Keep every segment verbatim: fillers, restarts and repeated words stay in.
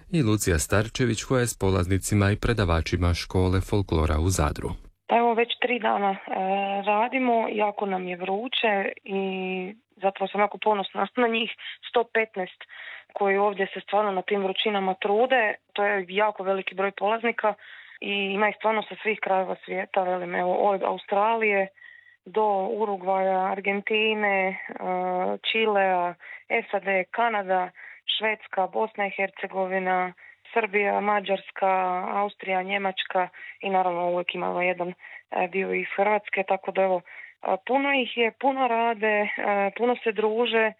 i Lucija Starčević koja je s polaznicima i predavačima škole folklora u Zadru. Pa evo već tri dana e, radimo, jako nam je vruće i zapravo sam jako ponosna na njih sto petnaest koji ovdje se stvarno na tim vrućinama trude. To je jako veliki broj polaznika i ima ih stvarno sa svih krajeva svijeta, velim, evo, od Australije do Urugvaja, Argentine, Čilea, S A D, Kanada, Švedska, Bosna i Hercegovina, Srbija, Mađarska, Austrija, Njemačka i naravno uvijek imamo jedan dio iz Hrvatske, tako da evo, puno ih je, puno rade, puno se druže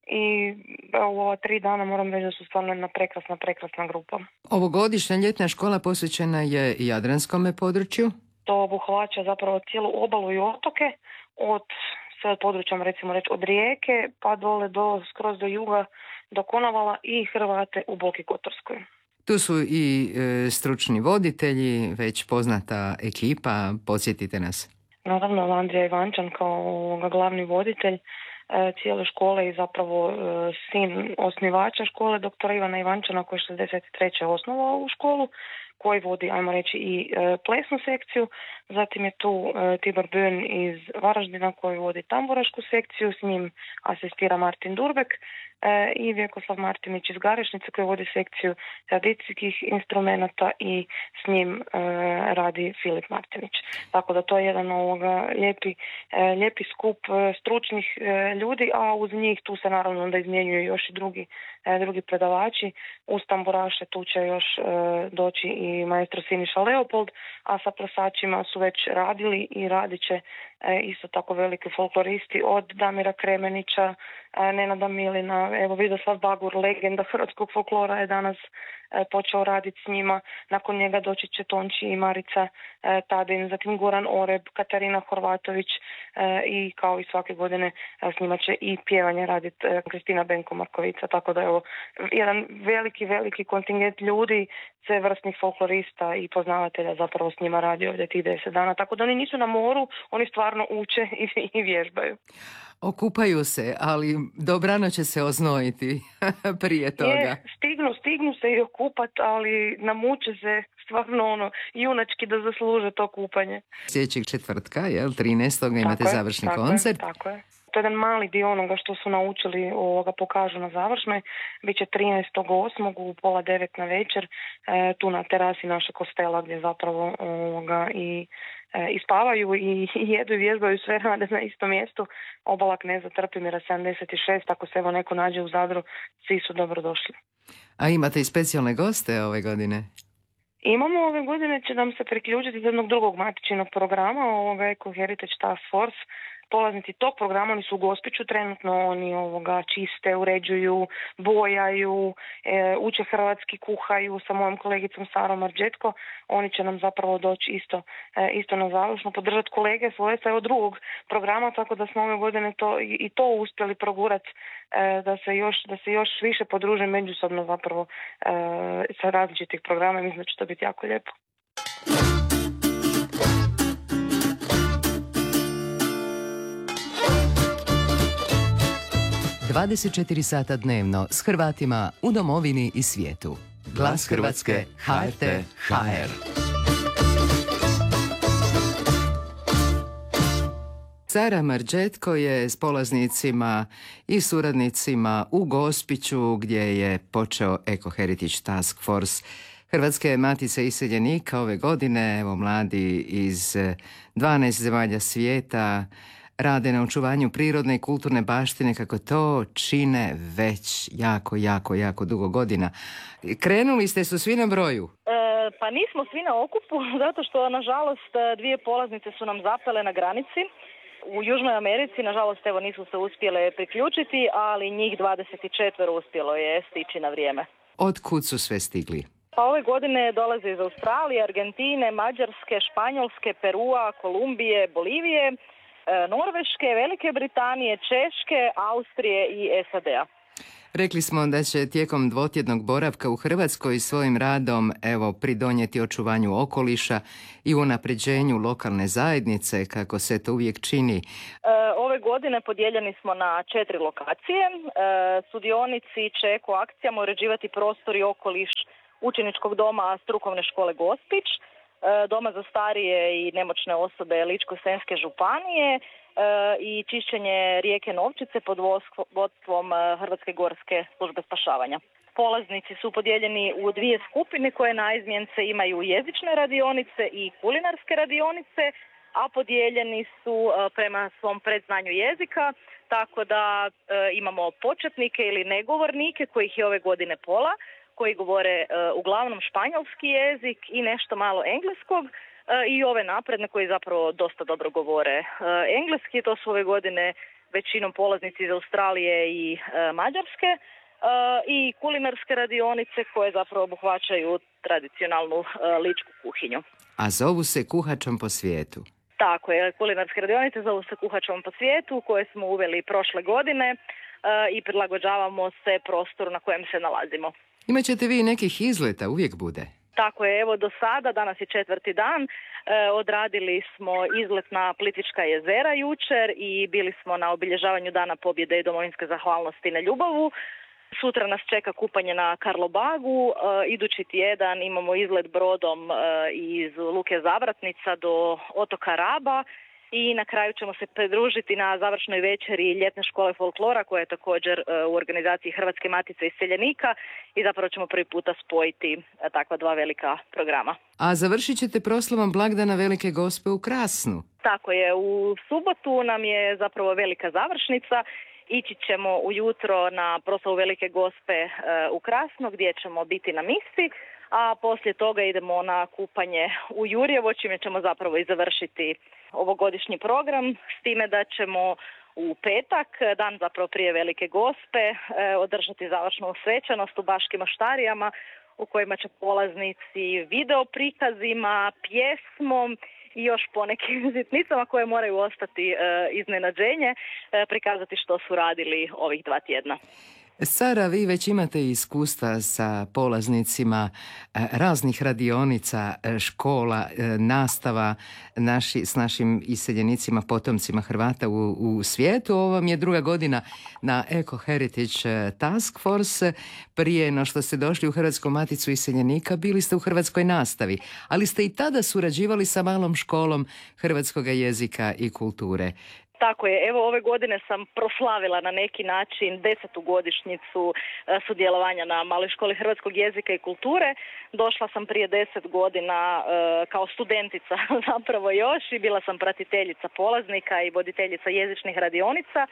i u ova tri dana moram reći da su stvarno jedna prekrasna, prekrasna grupa. Ovogodišnja ljetna škola posvećena je Jadranskome području. To obuhvaća zapravo cijelu obalu i otoke, od sve područjem recimo reći od Rijeke pa dole do, skroz do juga, do Konavala i Hrvate u Boki Kotorskoj. Tu su i e, stručni voditelji, već poznata ekipa, podsjetite nas. Naravno, Andrija Ivančan kao glavni voditelj e, cijele škole i zapravo e, sin osnivača škole, doktora Ivana Ivančana koji je šezdeset treće osnovao u školu, koji vodi, ajmo reći, i e, plesnu sekciju. Zatim je tu e, Tibor Bön iz Varaždina koji vodi tamburašku sekciju, s njim asistira Martin Durbek e, i Vjekoslav Martinić iz Garešnice koji vodi sekciju tradicijskih instrumenata i s njim e, radi Filip Martinić. Tako da to je jedan ovoga lijepi, e, lijepi skup e, stručnih e, ljudi, a uz njih tu se naravno onda izmjenjuju još i drugi, e, drugi predavači. Uz tamburaše tu će još e, doći i maestro Siniša Leopold, a sa plesačima su već radili i radit će e, isto tako veliki folkloristi od Damira Kremenića, e, Nenada Milina, evo Vidoslav Bagur, legenda hrvatskog folklora je danas e, počeo raditi s njima, nakon njega doći će Tonči i Marica e, Tadin, zatim Goran Oreb, Katarina Horvatović e, i kao i svake godine e, s njima će i pjevanje raditi e, Kristina Benko Markovica, tako da evo jedan veliki, veliki kontingent ljudi, sve vrstnih folklorista i poznavatelja zapravo s njima radi ovdje tih deset dana. Tako da oni nisu na moru, oni stvarno uče i, i vježbaju. Okupaju se, ali dobrano će se oznojiti prije toga. Je, stignu, stignu se i okupat, ali namuče se stvarno ono junački da zasluže to kupanje. Sljedećeg četvrtka, jel, trinaestog imate tako završni je, tako koncert. Je, tako je. To je jedan mali dio onoga što su naučili, ovoga pokažu na završnoj. Biće trinaestog osmog u pola devet na večer, e, tu na terasi našeg hostela gdje zapravo ovoga i e, ispavaju i, i jedu i vježbaju, sve rade na istom mjestu. Obala Kneza Trpimira sedamdeset šest, ako se evo neko nađe u Zadru, svi su dobro došli. A imate i specijalne goste ove godine? Imamo ove godine, će nam se priključiti iz jednog drugog matičnog programa, ovoga Eco Heritage Task Force. Polaznici tog programa, oni su u Gospiću trenutno, oni ovoga čiste, uređuju, bojaju, e, uče hrvatski, kuhaju sa mojom kolegicom Sarom Arđetko. Oni će nam zapravo doći isto, e, isto na završno, podržati kolege svoje sa drugog programa, tako da smo ove godine to, i, i to uspjeli progurati e, da se još, da se još više podruže međusobno zapravo e, sa različitih programa. Mislim da će to biti jako lijepo. dvadeset četiri sata dnevno s Hrvatima u domovini i svijetu. Glas Hrvatske, H R T, H R. Sara Marđetko je s polaznicima i suradnicima u Gospiću gdje je počeo Eco Heritage Task Force Hrvatske matice iseljenika ove godine. Evo, mladi iz dvanaest zemalja svijeta rade na očuvanju prirodne i kulturne baštine kako to čine već jako, jako, jako dugo godina. Krenuli ste su svi na broju? E, pa nismo svi na okupu, zato što nažalost dvije polaznice su nam zapele na granici. U Južnoj Americi, nažalost, evo nisu se uspjele priključiti, ali njih dvadeset četiri uspjelo je stići na vrijeme. Od kud su sve stigli? Pa ove godine dolaze iz Australije, Argentine, Mađarske, Španjolske, Perua, Kolumbije, Bolivije, Norveške, Velike Britanije, Češke, Austrije i S A D-a. Rekli smo da će tijekom dvotjednog boravka u Hrvatskoj svojim radom evo pridonijeti očuvanju okoliša i unapređenju lokalne zajednice, kako se to uvijek čini. E, ove godine podijeljeni smo na četiri lokacije. E, sudionici će eko akcijama uređivati prostor i okoliš učeničkog doma strukovne škole Gospić, doma za starije i nemoćne osobe Ličko-senjske županije i čišćenje rijeke Novčice pod vodstvom Hrvatske gorske službe spašavanja. Polaznici su podijeljeni u dvije skupine koje naizmjence imaju jezične radionice i kulinarske radionice, a podijeljeni su prema svom predznanju jezika, tako da imamo početnike ili negovornike kojih je ove godine pola, koji govore uglavnom španjolski jezik i nešto malo engleskog, i ove napredne koji zapravo dosta dobro govore engleski. To su ove godine većinom polaznici iz Australije i Mađarske, i kulinarske radionice koje zapravo obuhvaćaju tradicionalnu ličku kuhinju. A zovu se Kuhačom po svijetu. Tako je, kulinarske radionice zovu se Kuhačom po svijetu, koje smo uveli prošle godine i prilagođavamo se prostoru na kojem se nalazimo. Imaćete vi nekih izleta, uvijek bude? Tako je, evo do sada, danas je četvrti dan, e, odradili smo izlet na Plitvička jezera jučer i bili smo na obilježavanju Dana pobjede i domovinske zahvalnosti na Ljubavu. Sutra nas čeka kupanje na Karlobagu, e, idući tjedan imamo izlet brodom e, iz Luke Zavratnica do otoka Raba i na kraju ćemo se pridružiti na završnoj večeri ljetne škole folklora koja je također e, u organizaciji Hrvatske matice iseljenika i zapravo ćemo prvi puta spojiti e, takva dva velika programa. A završit ćete proslavom blagdana Velike Gospe u Krasnu. Tako je, u subotu nam je zapravo velika završnica. Ići ćemo ujutro na proslavu Velike Gospe e, u Krasno gdje ćemo biti na misi, a poslije toga idemo na kupanje u Jurjevo, čime ćemo zapravo i završiti ovogodišnji program, s time da ćemo u petak, dan zapravo prije Velike Gospe, e, održati završnu svečanost u Baškim Oštarijama u kojima će polaznici video prikazima, pjesmom i još ponekim sitnicama koje moraju ostati e, iznenađenje, e, prikazati što su radili ovih dva tjedna. Sara, vi već imate iskustva sa polaznicima raznih radionica, škola, nastava naši, s našim iseljenicima, potomcima Hrvata u, u svijetu. Ovo vam je druga godina na Eco Heritage Task Force. Prije no što ste došli u Hrvatsku maticu iseljenika, bili ste u hrvatskoj nastavi, ali ste i tada surađivali sa malom školom hrvatskog jezika i kulture. Tako je, evo ove godine sam proslavila na neki način desetu godišnjicu sudjelovanja na Maloj školi hrvatskog jezika i kulture. Došla sam prije deset godina e, kao studentica zapravo još i bila sam pratiteljica polaznika i voditeljica jezičnih radionica. E,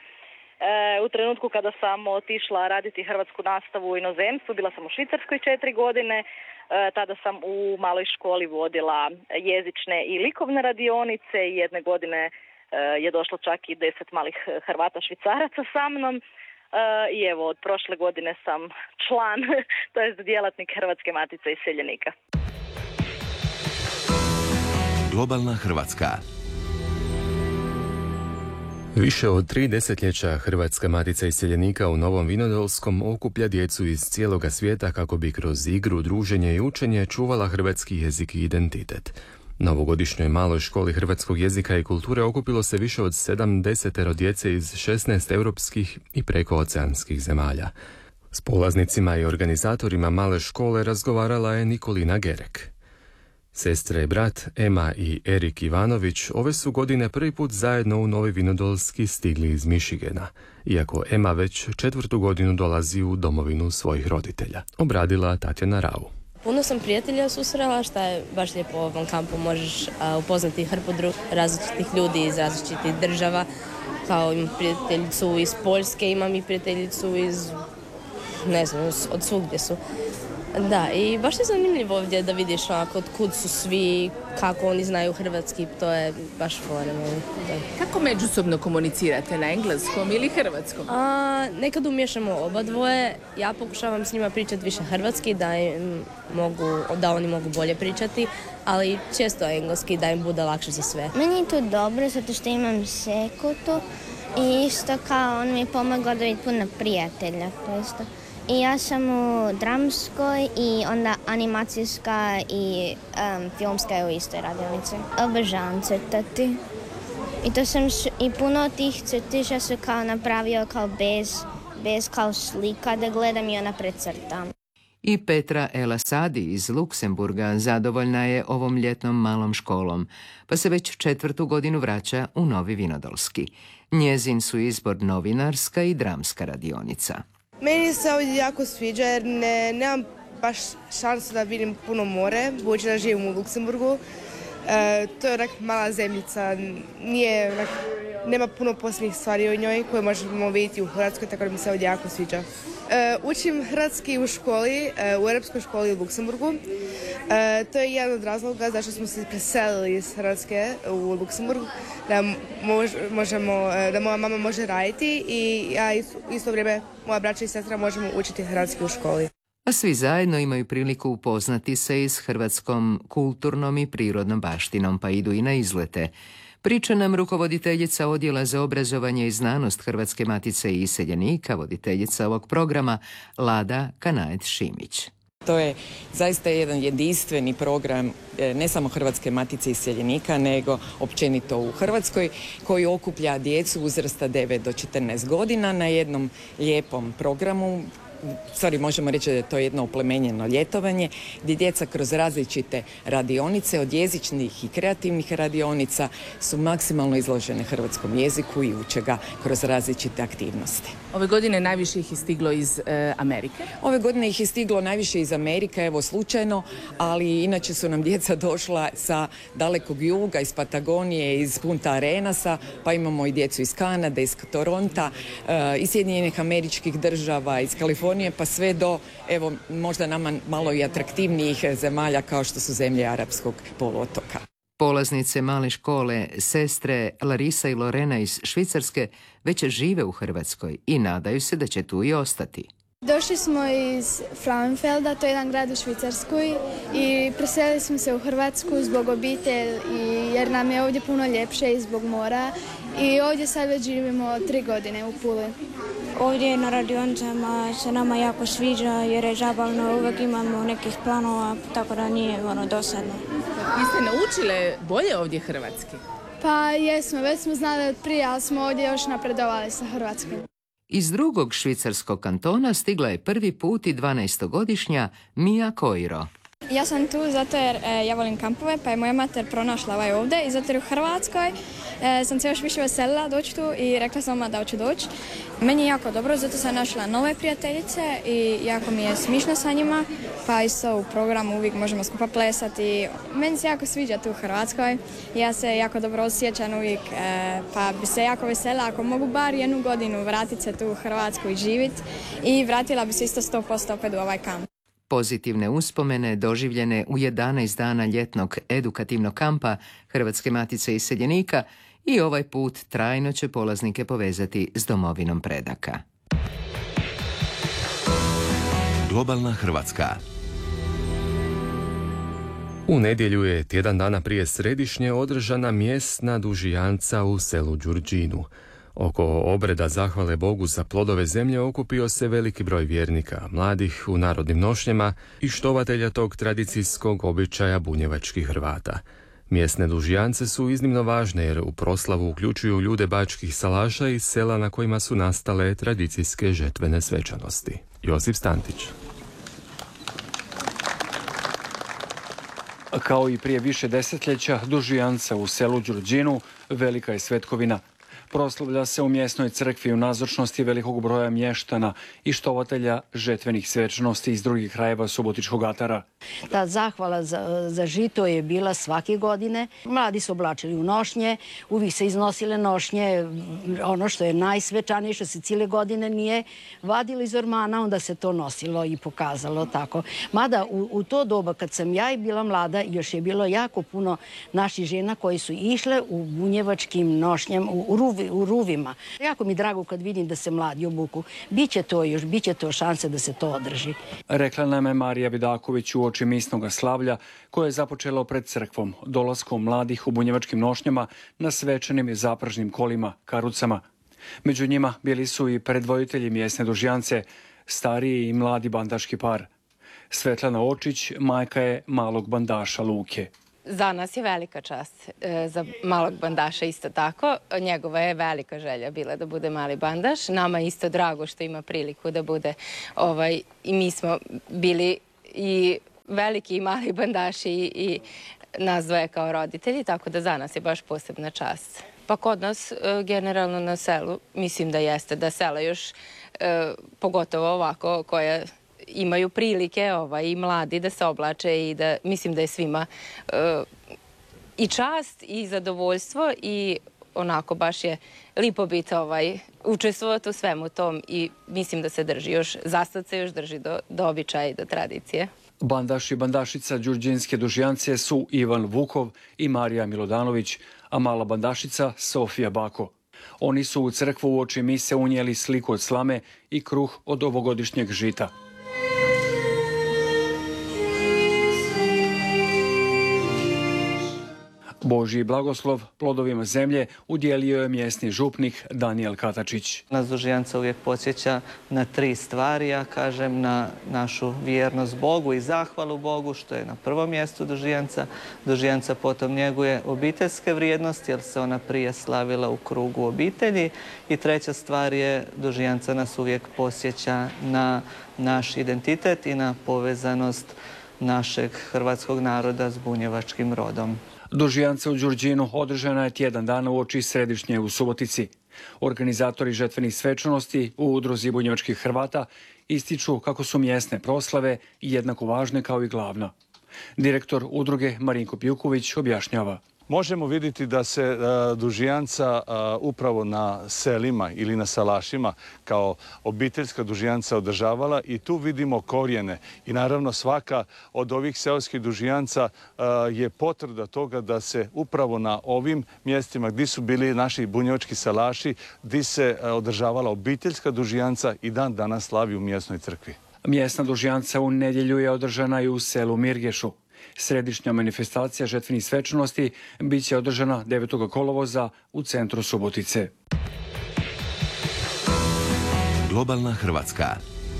u trenutku kada sam otišla raditi hrvatsku nastavu u inozemstvu, bila sam u Švicarskoj četiri godine. E, tada sam u maloj školi vodila jezične i likovne radionice i jedne godine je došlo čak i deset malih Hrvata Švicaraca sa mnom i evo od prošle godine sam član, to jest djelatnik Hrvatske matice iseljenika. Globalna Hrvatska. Više od tri desetljeća Hrvatska matica iseljenika u Novom Vinodolskom okuplja djecu iz cijeloga svijeta kako bi kroz igru, druženje i učenje čuvala hrvatski jezik i identitet. Na ovogodišnjoj maloj školi hrvatskog jezika i kulture okupilo se više od sedamdesetero djece iz šesnaest europskih i prekooceanskih zemalja. S polaznicima i organizatorima male škole razgovarala je Nikolina Gerek. Sestre i brat Ema i Erik Ivanović ove su godine prvi put zajedno u Novi Vinodolski stigli iz Michigana, iako Ema već četvrtu godinu dolazi u domovinu svojih roditelja, obradila Tatjana Rau. Puno sam prijatelja susrela, što je baš lijepo u ovom kampu. Možeš a, upoznati hrpu dru- različitih ljudi iz različitih država. Kao imam prijateljicu iz Poljske, imam i prijateljicu iz, ne znam, od svugdje su. Da, i baš je zanimljivo ovdje da vidiš onako od kud su svi, kako oni znaju hrvatski, to je baš fora. Kako međusobno komunicirate, na engleskom ili hrvatskom? A, nekad umiješamo oba dvoje, ja pokušavam s njima pričati više hrvatski, da, im mogu, da oni mogu bolje pričati, ali često engleski, da im bude lakše za sve. Meni je to dobro zato što imam sekutu i isto kao on mi je pomogao da vidim puno prijatelja, to isto. I ja sam u dramskoj i onda animacijska i um, filmska je u istoj radionici. Obožavam crtati. I to sam i puno tih crtića su kao napravio kao bez, bez kao slika da gledam i ona precrtam. I Petra Elasadi iz Luksemburga zadovoljna je ovom ljetnom malom školom, pa se već četvrtu godinu vraća u Novi Vinodolski. Njezin su izbor novinarska i dramska radionica. Meni se ovdje jako sviđa jer ne, nemam baš šansu da vidim puno more, budući da živim u Luksemburgu. E, to je onak mala zemljica, nije, onak, nema puno posebnih stvari u njoj koje možemo vidjeti u Hrvatskoj, tako da mi se ovdje jako sviđa. E, učim hrvatski u školi, e, u Europskoj školi u Luksemburgu. E, to je jedan od razloga zašto smo se preselili iz Hrvatske u Luksemburg, da, mož, možemo, da moja mama može raditi i ja isto vrijeme, moja braća i sestra možemo učiti hrvatski u školi. A svi zajedno imaju priliku upoznati se i s hrvatskom kulturnom i prirodnom baštinom, pa idu i na izlete. Priča nam rukovoditeljica Odjela za obrazovanje i znanost Hrvatske matice i iseljenika, voditeljica ovog programa, Lada Kanaet-Šimić. To je zaista jedan jedinstveni program ne samo Hrvatske matice iseljenika, nego općenito u Hrvatskoj, koji okuplja djecu uzrasta devet do četrnaest godina na jednom lijepom programu. Stvari možemo reći da je to jedno oplemenjeno ljetovanje gdje djeca kroz različite radionice, od jezičnih i kreativnih radionica, su maksimalno izložene hrvatskom jeziku i uče ga kroz različite aktivnosti. Ove godine najviše ih je stiglo iz e, Amerike? Ove godine ih je stiglo najviše iz Amerike, evo slučajno, ali inače su nam djeca došla sa dalekog juga, iz Patagonije, iz Punta Arenasa, pa imamo i djecu iz Kanade, iz Toronta, e, iz Sjedinjenih Američkih Država, iz Kalifornije, pa sve do, evo, možda nama malo i atraktivnijih zemalja kao što su zemlje Arapskog poluotoka. Polaznice male škole, sestre Larisa i Lorena iz Švicarske, već žive u Hrvatskoj i nadaju se da će tu i ostati. Došli smo iz Frauenfelda, to je jedan grad u Švicarskoj, i preselili smo se u Hrvatsku zbog obitelji, jer nam je ovdje puno ljepše i zbog mora. I ovdje sad već živimo tri godine u Puli. Ovdje na radionicama se nama jako sviđa jer je zabavno, uvijek imamo nekih planova, tako da nije ono dosadno. Vi ste naučile bolje ovdje hrvatski? Pa jesmo, već smo znali od prije, ali smo ovdje još napredovali sa hrvatskim. Iz drugog švicarskog kantona stigla je prvi put i dvanaestogodišnja Mia Koiro. Ja sam tu zato jer e, ja volim kampove, pa je moja mater pronašla ovaj ovdje i zato jer u Hrvatskoj e, sam se još više veselila doći tu i rekla sam ma da hoću doći. Meni je jako dobro, zato sam našla nove prijateljice i jako mi je smišno sa njima, pa isto u programu uvijek možemo skupa plesati. Meni se jako sviđa tu u Hrvatskoj, ja se jako dobro osjećam uvijek, e, pa bi se jako veselila ako mogu bar jednu godinu vratiti se tu u Hrvatsku i živjeti, i vratila bi se isto sto posto opet u ovaj kamp. Pozitivne uspomene doživljene u jedanaest dana ljetnog edukativnog kampa Hrvatske matice iseljenika i ovaj put trajno će polaznike povezati s domovinom predaka. Globalna Hrvatska. U nedjelju je tjedan dana prije središnje održana mjesna dužijanca u selu Đurđinu. Oko obreda zahvale Bogu za plodove zemlje okupio se veliki broj vjernika, mladih u narodnim nošnjama i štovatelja tog tradicijskog običaja bunjevačkih Hrvata. Mjesne dužijance su iznimno važne jer u proslavu uključuju ljude bačkih salaša iz sela na kojima su nastale tradicijske žetvene svečanosti. Josip Stantić. Kao i prije više desetljeća, dužijanca u selu Đurđinu velika je svetkovina. Proslavlja se u mjesnoj crkvi u nazočnosti velikog broja mještana i štovatelja žetvenih svečanosti iz drugih krajeva Subotičkog atara. Ta zahvala za, za žito je bila svake godine. Mladi su oblačili u nošnje, uvijek se iznosile nošnje, ono što je najsvečanije, što se cijele godine nije vadilo iz ormana, onda se to nosilo i pokazalo tako. Mada u, u to doba kad sam ja i bila mlada, još je bilo jako puno naših žena koji su išle u bunjevačkim nošnjama, u, u ruvi u ruvima. Jako mi drago kad vidim da se mladi obuku. Biće to još, biće to šanse da se to održi. Rekla nam je Marija Vidaković u oči misnoga slavlja koje je započelo pred crkvom, dolaskom mladih u bunjevačkim nošnjama na svečanim zapražnim kolima, karucama. Među njima bili su i predvoditelji mjesne dužijance, stariji i mladi bandaški par. Svetlana Očić majka je malog bandaša Luke. za nas je velika čast, za malog bandaša isto tako. Njegova je velika želja bila da bude mali bandaš. Nama je isto drago što ima priliku da bude, ovaj, i mi smo bili i veliki i mali bandaši i nas dvoje kao roditelji, tako da za nas je baš posebna čast. Pa kod nas, generalno na selu, mislim da jeste, da sela još, pogotovo ovako, koja imaju prilike ovaj, i mladi da se oblače i da mislim da je svima i čast i zadovoljstvo i onako baš je lipo biti ovaj, učestvovati u svemu tom i mislim da se drži još, zasad se još drži do, do običaja i do tradicije. Bandaš i bandašica Đurđinske dužijance su Ivan Vukov i Marija Milodanović, a mala bandašica Sofija Bako. Oni su u crkvu uoči mise unijeli sliku od slame i kruh od ovogodišnjeg žita. Božji blagoslov plodovima zemlje udjelio je mjesni župnik Danijel Katačić. Nas dužijanca uvijek podsjeća na tri stvari, ja kažem, na našu vjernost Bogu i zahvalu Bogu, što je na prvom mjestu dužijanca. Dužijanca potom njeguje obiteljske vrijednosti, jer se ona prije slavila u krugu obitelji. I treća stvar je, dužijanca nas uvijek podsjeća na naš identitet i na povezanost našeg hrvatskog naroda s bunjevačkim rodom. Dužijance u Đurđinu održana je tjedan dana uoči središnje u Subotici. Organizatori žetvenih svečanosti u udruzi bunjevačkih Hrvata ističu kako su mjesne proslave jednako važne kao i glavna. Direktor udruge Marinko Pjuković objašnjava. Možemo vidjeti da se dužijanca upravo na selima ili na salašima kao obiteljska dužijanca održavala i tu vidimo korijene. I naravno svaka od ovih seoskih dužijanca je potvrda toga da se upravo na ovim mjestima gdje su bili naši bunjevački salaši, gdje se održavala obiteljska dužijanca i dan danas slavi u mjesnoj crkvi. Mjesna dužijanca u nedjelju je održana i u selu Mirgešu. Središnja manifestacija žetvenih svečanosti bit će održana devetog kolovoza u centru Subotice. Globalna Hrvatska.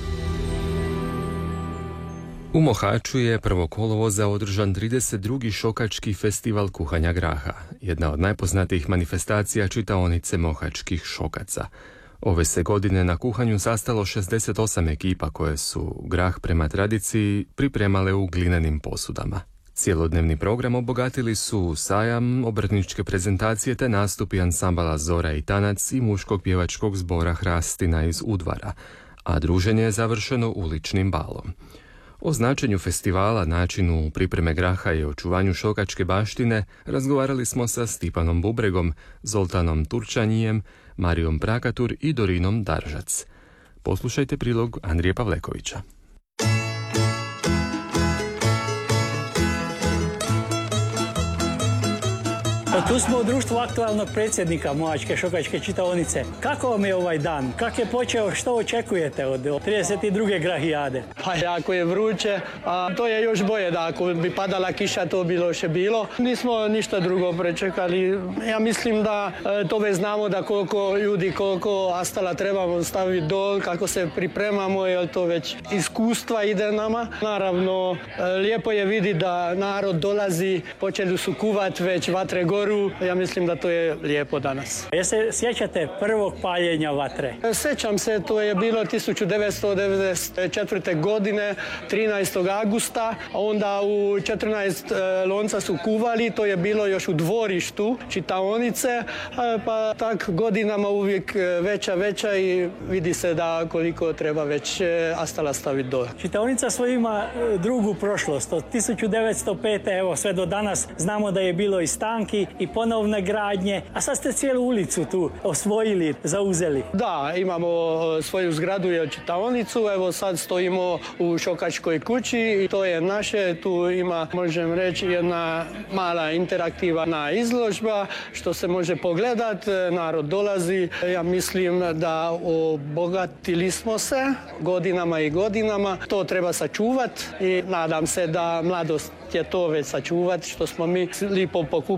U Mohaču je prvog kolovoza održan trideset drugi šokački festival kuhanja graha, jedna od najpoznatijih manifestacija čitaonice mohačkih šokaca. Ove se godine na kuhanju sastalo šezdeset osam ekipa koje su grah prema tradiciji pripremale u glinenim posudama. Cijelodnevni program obogatili su sajam, obrtničke prezentacije te nastupi ansambala Zora i Tanac i muškog pjevačkog zbora Hrastina iz Udvara, a druženje je završeno uličnim balom. O značenju festivala, načinu pripreme graha i očuvanju šokačke baštine razgovarali smo sa Stipanom Bubregom, Zoltanom Turčanjijem, Marijom Prakatur i Dorinom Daržac. Poslušajte prilog Andrije Pavlekovića. Tu smo u društvu aktualnog predsjednika Mohačke šokačke čitaonice. Kako vam je ovaj dan? Kako je počeo? Što očekujete od trideset druge grahijade? Pa jako je vruće, a to je još bolje da ako bi padala kiša to bilo još je bilo. Nismo ništa drugo prečekali. Ja mislim da to već znamo da koliko ljudi, koliko astala trebamo staviti dol, kako se pripremamo, jer to već iskustva ide nama. Naravno, lijepo je vidjeti da narod dolazi, počeli su kuvati već vatre goru. Ja mislim da to je lijepo danas. Jel se sjećate prvog paljenja vatre? Sjećam se, to je bilo tisuću devetsto devedeset četvrte. godine, trinaestog augusta, a onda u četrnaest lonca su kuvali, to je bilo još u dvorištu čitaonice, pa tak godinama uvijek veća, veća i vidi se da koliko treba već astala staviti dole. Čitaonica svoja ima drugu prošlost, od tisuću devetsto pete. evo sve do danas znamo da je bilo i stanki i ponovne gradnje, a sad ste cijelu ulicu tu osvojili, zauzeli. Da, imamo svoju zgradu i čitaonicu, evo sad stojimo u Šokačkoj kući i to je naše, tu ima, možem reći, jedna mala interaktivna izložba što se može pogledat, narod dolazi, ja mislim da obogatili smo se godinama i godinama, to treba sačuvat i nadam se da mladost je to već sačuvat što smo mi lipo pokupili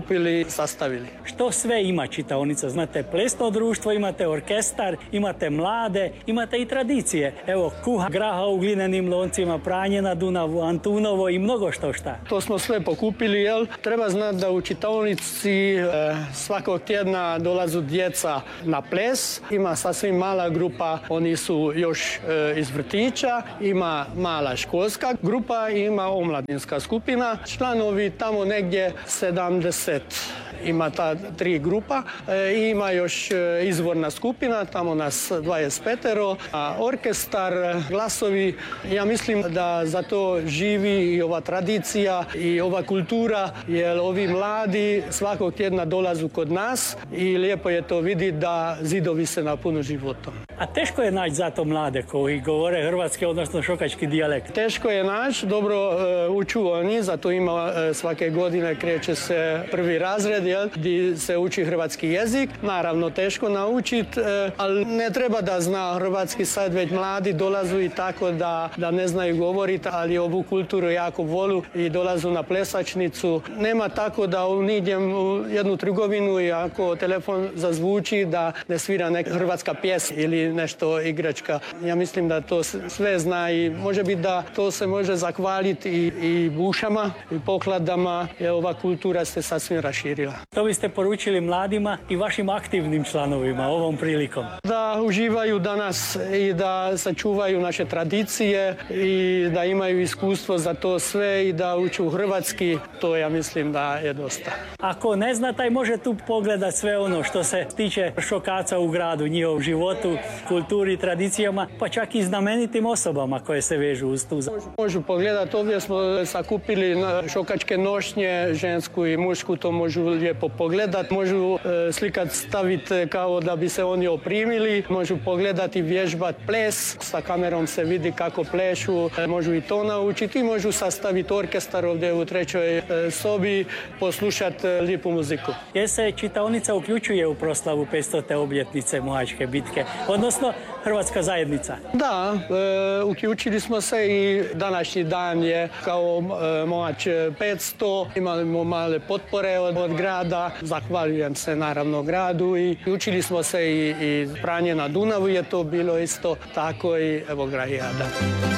sastavili. Što sve ima čitaonica? Znate, plesno društvo, imate orkestar, imate mlade, imate i tradicije. Evo, kuha graha u glinenim loncima, pranje na Dunavu, Antunovo i mnogo što šta. To smo sve pokupili, jel? Treba znati da u čitaonici e, svakog tjedna dolazu djeca na ples. Ima sasvim mala grupa, oni su još e, iz vrtića, ima mala školska grupa i ima omladinska skupina. Članovi tamo negdje sedamdeset. Ima ta tri grupa e, i ima još e, izvorna skupina, tamo nas dvadeset pet, a orkestar, glasovi, ja mislim da za to živi i ova tradicija i ova kultura, jer ovi mladi svakog tjedna dolazu kod nas i lijepo je to vidjeti da zidovi se napunu životom. A teško je naći zato mlade koji govore hrvatski, odnosno šokački dijalekt? Teško je naći, dobro e, uču oni, zato ima e, svake godine kreće se prvi razred, jel, gdje se uči hrvatski jezik. Naravno, teško naučiti, e, ali ne treba da zna hrvatski sad, već mladi dolazu i tako da, da ne znaju govoriti, ali ovu kulturu jako volu i dolazu na plesačnicu. Nema tako da nidjem u jednu trgovinu i ako telefon zazvuči da ne svira neka hrvatska pjesma ili nešto igračka. Ja mislim da to sve zna i može biti da to se može zahvaliti i, i bušama i pokladama, jer ova kultura se sasvim raširila. To biste poručili mladima i vašim aktivnim članovima ovom prilikom? Da uživaju danas i da sačuvaju naše tradicije i da imaju iskustvo za to sve i da uču hrvatski, to ja mislim da je dosta. Ako ne zna, taj može tu pogledat sve ono što se tiče šokaca u gradu, njihovom životu, kulturi, tradicijama, pa čak i znamenitim osobama koje se vežu uz tu. Možu pogledati, ovdje smo sakupili šokačke nošnje, žensku i mušku, to možu lijepo pogledati. Možu e, slikat staviti kao da bi se oni oprimili, možu pogledati, vježbati ples, sa kamerom se vidi kako plešu, e, možu i to naučiti i možu sastaviti orkestar ovdje u trećoj e, sobi, poslušati e, lijepu muziku. Jer se čitaonica uključuje u proslavu petstote obljetnice Mohačke bitke, odnosno Hrvatska zajednica? Da, e, uključili smo se i današnji dan je kao e, Mohač petsto, imali smo male potpore od, od grada, zahvaljujem se naravno gradu i učili smo se i, i pranje na Dunavu je to bilo isto tako i evo grajada.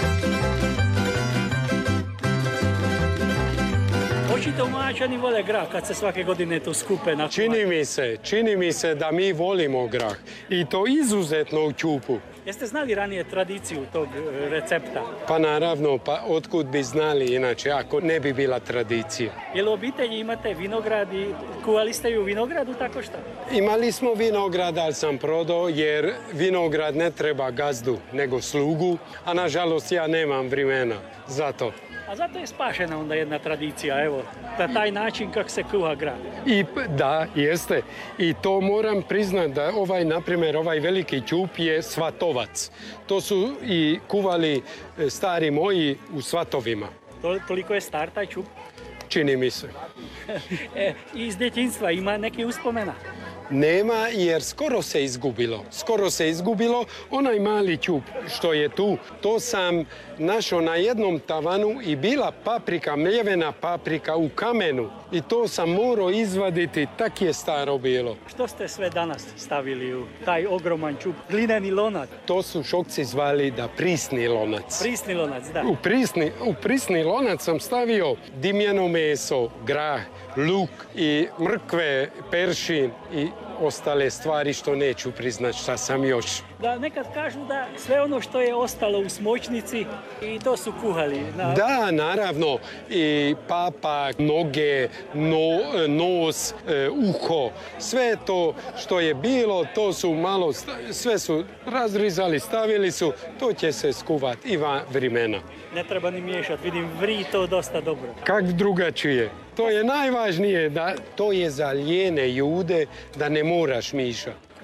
Očito Mohačani vole grah kad se svake godine tu skupe na... Čini mi se, čini mi se da mi volimo grah i to izuzetno u ćupu. Jeste znali ranije tradiciju tog recepta? Pa naravno, pa otkud bi znali inače ako ne bi bila tradicija. Jel u obitelji imate vinograd i kuvali ste ju u vinogradu, tako što? Imali smo vinograd, ali sam prodao jer vinograd ne treba gazdu nego slugu, a nažalost ja nemam vremena za to. A zato je spašena onda jedna tradicija, evo, na taj način kako se kuha grah. I da, jeste. I to moram priznati da ovaj, na primjer, ovaj veliki ćup je svatovac. To su i kuvali stari moji u svatovima. To, toliko je star taj ćup? Čini mi se. E, iz djetinjstva ima neki uspomena? Nema jer skoro se izgubilo. Skoro se izgubilo. Onaj mali ćup što je tu, to sam našao na jednom tavanu i bila paprika, mljevena paprika u kamenu. I to sam morao izvaditi, tak je staro bilo. Što ste sve danas stavili u taj ogroman ćup? Glineni lonac? To su šokci zvali da prisni lonac. Prisni lonac, da. U prisni, u prisni lonac sam stavio dimljeno meso, grah, luk i mrkve, peršin i ostale stvari što neću priznati šta sam još. Da, nekad kažu da sve ono što je ostalo u smočnici i to su kuhali. Na... Da, naravno. I papak, noge, no, nos, e, uho. Sve to što je bilo, to su malo, sve su razrizali, stavili su. To će se skuvati i van vremena. Ne treba ni miješati, vidim vri to dosta dobro. Kak drugačije. To je najvažnije, da to je za lijene ljude da ne moraš mišati.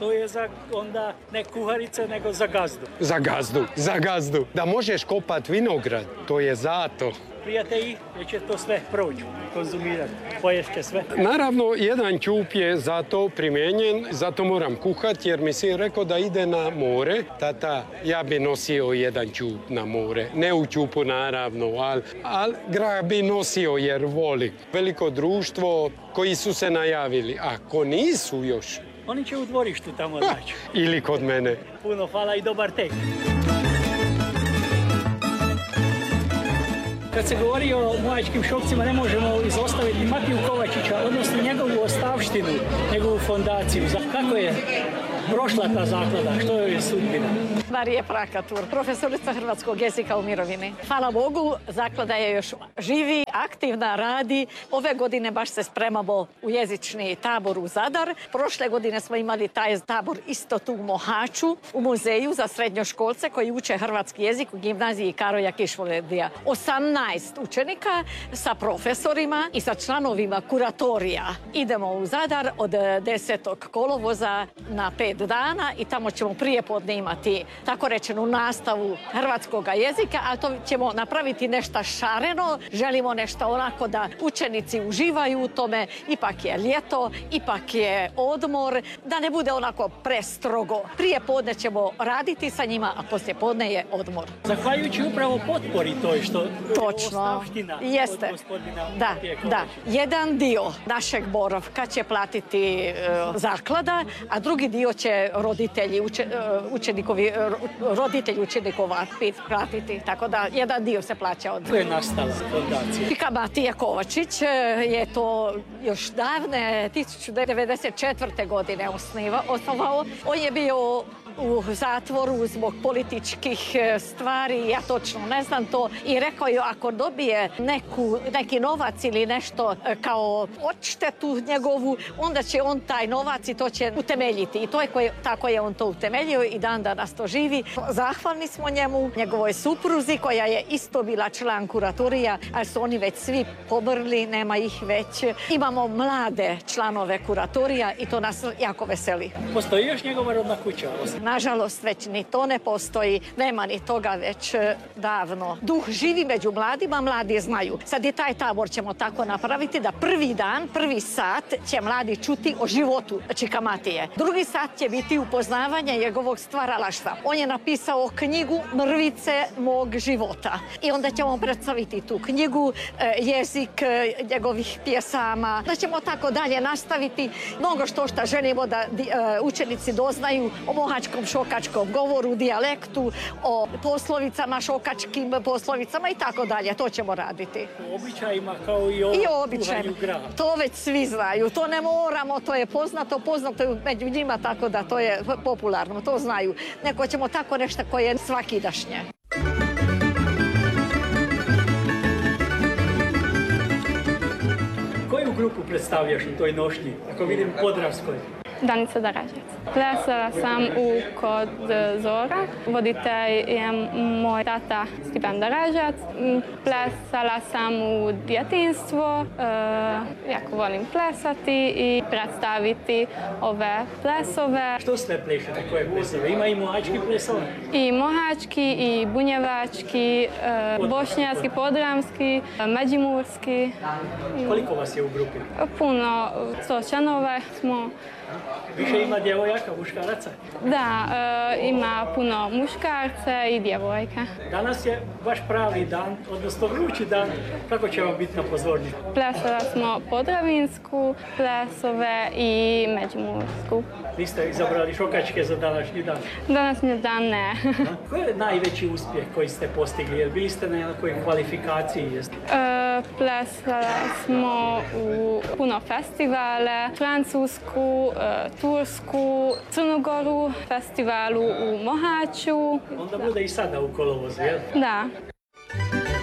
to je za onda ne kuharice, nego za gazdu. Za gazdu, za gazdu. Da možeš kopat vinograd, to je zato. Prijatelji, jer će to sve proći, konzumirati, poješće sve. Naravno, jedan ćup je zato primjenjen, zato moram kuhati, jer mi si rekao da ide na more. Tata, ja bi nosio jedan ćup na more. Ne u ćupu, naravno, ali al, grah bi nosio jer voli. Veliko društvo koji su se najavili, a ko nisu još. Oni će u dvorištu tamo naći. Ili kod mene. Puno hvala i dobar tek. Kad se govori o Mohačkim šokcima, ne možemo izostaviti Matiju Kovačića, odnosno njegovu ostavštinu, njegovu fondaciju. Kako je prošla ta zaklada? Što je sudbina? Marija Prakatur, profesorica hrvatskog jezika u mirovini. Hvala Bogu, zaklada je još živi, aktivna, radi. Ove godine baš se spremamo u jezični tabor u Zadar. Prošle godine smo imali taj tabor isto tu u Mohaču, u muzeju za srednjoškolce koji uče hrvatski jezik u gimnaziji Karoja Kišvoledija. osamnaest učenika sa profesorima i sa članovima kuratorija. Idemo u Zadar od desetog kolovoza na pet dana i tamo ćemo prijepodne imati tako rečenu nastavu hrvatskog jezika, a to ćemo napraviti nešto šareno. Želimo nešto onako da učenici uživaju u tome. Ipak je ljeto, ipak je odmor, da ne bude onako prestrogo. Prijepodne ćemo raditi sa njima, a poslijepodne je odmor. Zahvaljujući upravo potpori toj što Točno, jeste. Da, da. Jedan dio našeg boravka će platiti uh, zaklada, a drugi dio će roditelji, uče, uh, učenikovi, uh, roditelji učenikova platiti. Tako da jedan dio se plaća od... To je nastala fondacija. Pika Matija Kovačić je to još davne tisuću devetsto devedeset četvrte. godine osniva, osnovao. On je bio u zatvoru zbog političkih stvari, ja točno ne znam to, i rekao je ako dobije neku, neki novac ili nešto kao odštetu njegovu, onda će on taj novac i to će utemeljiti. I to je koje, tako je on to utemeljio i dan danas to živi. Zahvalni smo njemu, njegovoj supruzi koja je isto bila član kuratorija, ali su oni već svi pomrli, nema ih već. Imamo mlade članove kuratorija i to nas jako veseli. Postoji još njegova rodna kuća? Nažalost, već ni to ne postoji, nema ni toga već davno. Duh živi među mladima, mladi znaju. Sad i taj tabor ćemo tako napraviti da prvi dan, prvi sat će mladi čuti o životu Čika Matije. Drugi sat će biti upoznavanje njegovog stvaralaštva. On je napisao knjigu Mrvice mog života. I onda ćemo predstaviti tu knjigu, jezik njegovih pjesama. Da ćemo tako dalje nastaviti mnogo što što želimo da učenici doznaju o mohačkom šokačkom govoru, dijalektu, o poslovicama, šokačkim poslovicama i tako dalje. To ćemo raditi. O običajima kao i o, I o običajima. To već svi znaju. To ne moramo, to je poznato, poznato je među njima, tako da to je popularno, to znaju. Neko ćemo tako nešto koje je svakidašnje. Koju grupu predstavljaš u toj nošnji, ako vidim Podravskoj? Danica Daražac. Plesala sam u Kod Zora. Voditelj je moj tata Stipan Daražac. Plesala sam u djetinjstvo. E, jako volim plesati i predstaviti ove plesove. Što sve plešete? Koje plesove? Ima i mohački plesove? I mohački, i bunjevački, e, bošnjački, podramski, međimurski. Koliko vas je u grupi? Puno. sto članova smo. Više ima djevojaka, muškaraca? Da, e, ima puno muškarca i djevojka. Danas je baš pravi dan, odnosno vrući dan. Kako će vam biti na pozornici? Plesala smo podravinsku plesove i međimursku. Vi ste izabrali šokačke za današnji dan? Današnji dan ne. Koji je najveći uspjeh koji ste postigli? Jer bili ste na nekoj kvalifikaciji? Jeste? E, plesala smo u puno festivale, Francusku, e, Tursku, Crnogoru, festivalu u Mohaču. Onda bude i sada u kolovozu, jel? Da.